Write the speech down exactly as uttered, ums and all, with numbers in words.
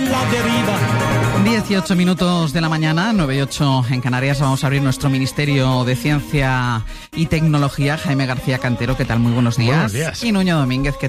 la deriva. dieciocho minutos de la mañana, nueve y ocho en Canarias. Vamos a abrir nuestro Ministerio de Ciencia y Tecnología. Jaime García Cantero, ¿qué tal? Muy buenos días. Buenos días. Y Nuño Domínguez, ¿qué